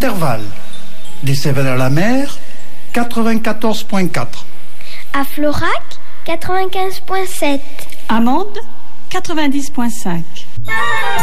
intervalle. Des Sévères-la-Mer, 94.4. À Florac, 95.7. À Mende, 90.5.